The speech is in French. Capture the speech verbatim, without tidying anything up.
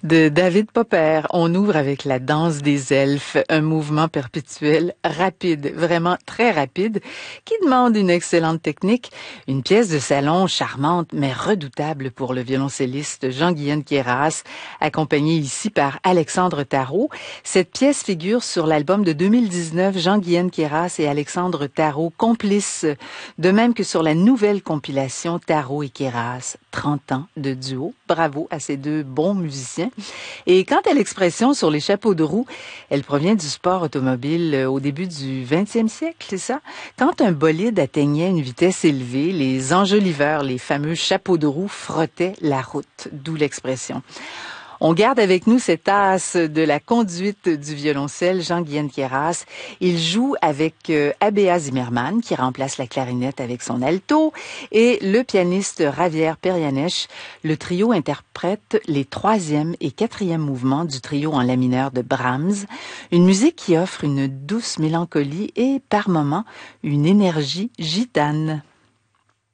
De David Popper, on ouvre avec la danse des elfes, un mouvement perpétuel rapide, vraiment très rapide, qui demande une excellente technique, une pièce de salon charmante mais redoutable pour le violoncelliste Jean-Guyenne Queyras, accompagné ici par Alexandre Tarot. Cette pièce figure sur l'album de deux mille dix-neuf Jean-Guyenne Queyras et Alexandre Tarot complices, de même que sur la nouvelle compilation Tarot et Queyras, trente ans de duo. Bravo à ces deux bons musiciens. Et quant à l'expression sur les chapeaux de roue, elle provient du sport automobile au début du vingtième siècle, c'est ça? Quand un bolide atteignait une vitesse élevée, les enjoliveurs, les fameux chapeaux de roue, frottaient la route, d'où l'expression. On garde avec nous cet as de la conduite du violoncelle, Jean-Guyenne Queyras. Il joue avec euh, Abéa Zimmermann, qui remplace la clarinette avec son alto, et le pianiste Javier Perianesh. Le trio interprète les troisième et quatrième mouvements du trio en la mineur de Brahms, une musique qui offre une douce mélancolie et, par moments, une énergie gitane.